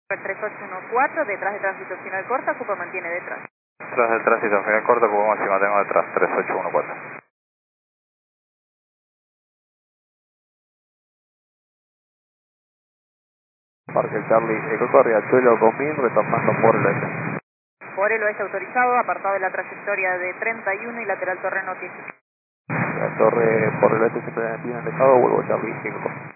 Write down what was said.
3814, detrás de tránsito final corta, Cupa mantiene detrás. Detrás del tránsito final corta, Cupa máxima tengo detrás, 3814. Parque Charlie, Eco Riachuelo 2000, retornando por el oeste. Por el oeste autorizado, apartado de la trayectoria de 31 y lateral torre no tiene. La torre por el oeste siempre tiene alejado, vuelvo a Charlie, Eco.